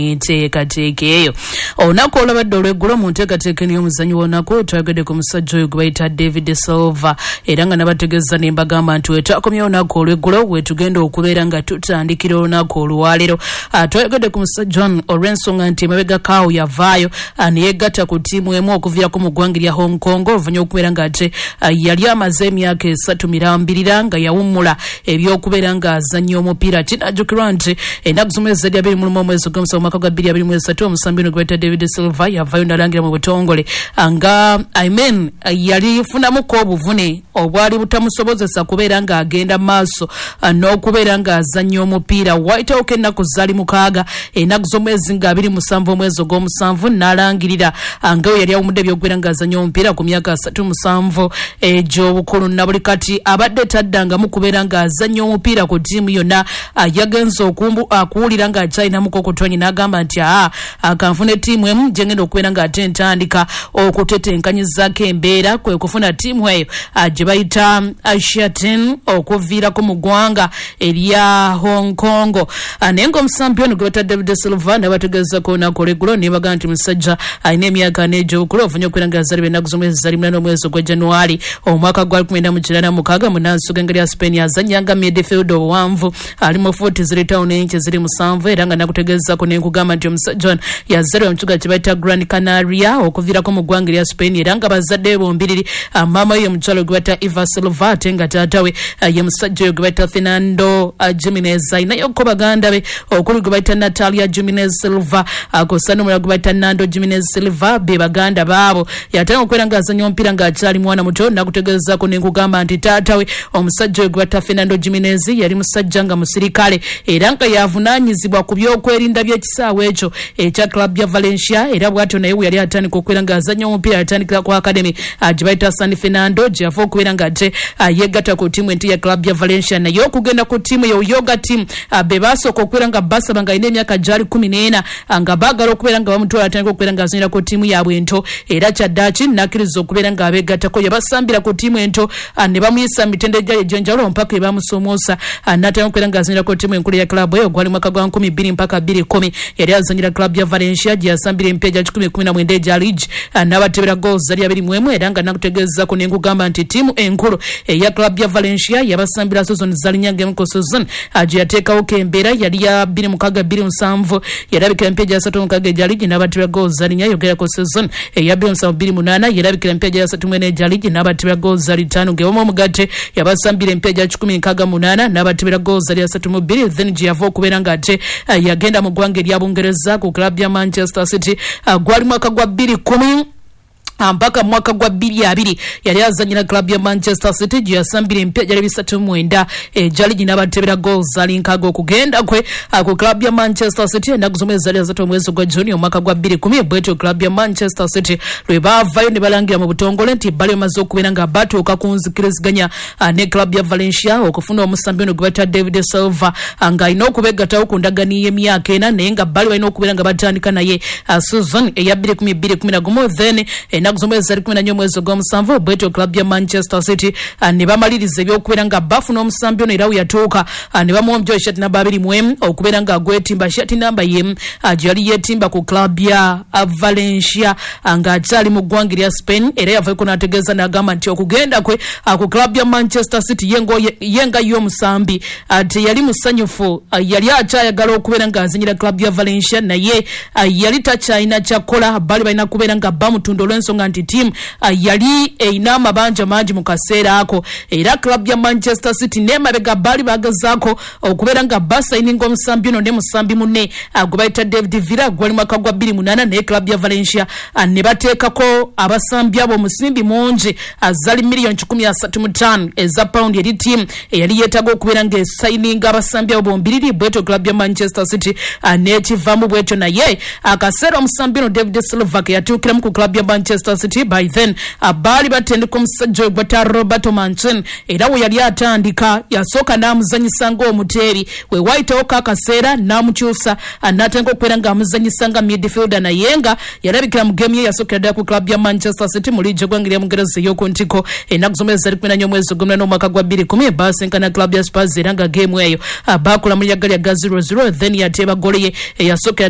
Teekateeka eyo olunaku olwabadde olw'eggulo mu nteekateeka y'omuzannyo w'olunaku twayogedde ku musajja oyo gwe bayita David Silva era nga nabategeeza ne mbagamba nti wetwakomyewo olunaku olw'eggulo wetugenda okubeera nga tutandikira olunaku olwaleero. Twayogedde ku musajja olw'ensonga nti emabega kaawo yavaayo ne yeegatta ku ttiimu emu okuviirako mu ggwanga lya Hong Kong oluvannyuma okubeera nga ate yali amaze emyaka 3 mirambirira nga yawummula eby'okubeera nga azannya omupiira. Kinajjukirwa nti ennaku z'omwezi 21 omwezi gw'omusanvu mwaka gwa 2023 omusambi ono gwe bayita David Silva yavaayo n'alangira mu butongole nga yali funamuko obuvune obwali butamusobozesa kubeera nga agenda maaso n'okubeera nga azannya omupiira. Waayitawo ennaku zaali 6 ennaku z'omwezi nga 27 omwezi ogw'omusanvu n'alangirira nga we yali awummudde eby'okubeera nga azannya omupiira ku myaka 37 egy'obukulu. Na buli kati abadde taddangamu kubeera nga azannya omupiira ku ttiimu yonna yagenze okuwulira nga akyalinamuko okutwanya n'agamba nti akanfuna ttiimu emu gye ngenda okubeera nga ate ntandika okutetenkanyizaako embeera kwe kufuna ttiimu eyo gye bayita Sheraton okuviirako mu ggwanga erya Hong Kong. Naye ng'omusambi ono gwe bayita David Silva nabategeezako olunaku olw'eggulo ne bagamba nti musajja alina emyaka 4 egy'obukulu ofunye okubeera nga azaalibwa ennaku z'omwezi zali 8 omwezi ogwa January omwaka gwa 1996 mu nnansi g'engeri ya Spain yazannyanga midfield obuwanvu ali mu 40 ziri town enche ziri 7 era nga nakutegeezako ne nkugamba nti omusajja ono yazaalibwa mu kibuga kye bayita Gran Canaria okuviirako mu ggwanga erya Spain era nga bazadde bombiriri maama ye omukyalo gwe bayita Eva Silva ate nga taata we ye musajja oyo gwe bayita Fernando Jimenez ayinayokko baganda be okuli gwe bayita Natalia Jimenez Silva akosa n'omulala gwe bayita Nando Jimenez Silva be baganda baabo. Yatanga okubeera nga azannya omupiira ng'akyali mwana muto nakutegeezako ne nkugamba nti taata we omusajja oyo gwe bayita Fernando Jimenez yali musajja nga musirikale era nga yavunaanyizibwa ku by'okwerinda by'ekisaawe ekyo ekya club ya Valencia era bw'atyo naye we yali atandika okubeera nga azannya omupiira yatandikira ku academy gye bayita San Fernando gye yafa okubeera nga ate yeegatta ku ttiimu enti ya club ya Valencia naye okugenda ku ttiimu eyo yoga team be baasooka okubeera nga basaba nga alina emyaka gyali 14 nga baagala okubeera nga bamutwala atandika okubeera nga azannyira ku ttiimu yaabwe ento era kyaddaaki nakkiriza okubeera nga abeegattako yabasambira ku ttiimu ento ne bamuyisa mu mitendera gyali egy'enjawulo mpaka ebamusomoosa n'atandika okubeera nga azannyira ku ttiimu enkulu ya club eyo gwali mwaka gwa 2020 mpaka 2010 yali azannyira club ya Valencia gye yasambira emipiira gya 10-19 egya league n'abatebera goals zali 21 era nga nakutegeezako ne nkugamba nti ttiimu enkulu eya club ya Valencia yabasambira season zalinyanga emu ku season gye yateekawo embeera yali ya 26-27 yarabikira emipiira gya 36 egya league n'abatebera goals zalinya yogera ku season eya 27-28 yarabikira emipiira gya 34 egya league n'abatebera goals zali 5 ng'ewamu omugatte yabasambira emipiira gya 16-8 n'abatebera goals zali 32 then gye yava okubeera nga ate yagenda mu ggwanga erya Bungereza ku club ya Manchester City gwali mwaka gwa 2010 mpaka mwaka gwa 2020 yali azannyira club ya Manchester City gye yasambira emipiira gyali 39 egyali gina batebera goals zali nkaga okugenda kwe ku club ya Manchester City ennaku z'omwezi zali 3 omwezi gwa Juni omwaka gwa 2010 bwetyo club ya Manchester City lwe baavayo ne balangira mu butongole nti bali bamaze okubeera nga batuuka ku nzikiriziganya ne club ya Valencia okufuna omusambi ono gwe bayita David Silva nga alina okubeegattawo ku ndagani y'emyaka 4 naye nga bali balina okubeera nga batandika naye season eya 2020-2011 then z'omwezi zali 14 omwezi ogw'omusanvu bwetyo club ya Manchester City ne bamaliriza eby'okubeera nga bafuna omusambi ono era we yatuuka ne bamuwa shati namba 21 okubeera nga agwetimba shati namba yemu gye yali yeetimba ku club ya Valencia nga akyali mu ggwanga erya Spain era yavaako n'ategeeza n'agamba nti okugenda kwe ku club ya Manchester City yenga y'omusambi teyali musanyufu yali akyayagala okubeera nga azinyira club ya Valencia naye yali takyalina kyakola bali balina kubeera nga bamutunda olw'ensonga nti team yali erina amabanja mangi mu kaseera ako era club ya Manchester City n'emabega bali bagezaako okubeera nga basayininga omusambi ono ne musambi munne gwe bayita David Villa gwali mwaka gwa 2008 naye club ya Valencia ne bateekako abasambi abo omusimbi mungi azali $135 eza pound eri team eyali yeetaaga okubeera nga esayininga abasambi abo bombiriri bwetyo club ya Manchester City n'ekivaamu bwetyo naye akaseera omusambi ono David Silva ke yatuukiramu ku club ya Manchester City by then abali batendeka omusajja gwe bayita Roberto Mancini era we yali atandika yasooka n'amuzanyisa ng'omuteeri we waayitawo akaseera n'amukyusa n'atandika okubeera nga amuzanyisa nga midfielder naye nga yalabikira mu geemu ye yasookera ddala ku club ya Manchester City mu liigi y'eggwanga ery'Omungereza ey'oku ntiko ennaku z'omwezi zali 14 omwezi ogw'omulana omwaka gwa 2010 baasenkana club ya Spurs era nga geemu eyo baakola mu lyaga lya 0-0 then yateeba ggoolo ye eyasookera